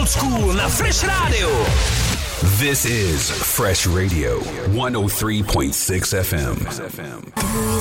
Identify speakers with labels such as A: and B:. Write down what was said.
A: Old School na Fresh Radio.
B: This is Fresh Radio 103.6 FM.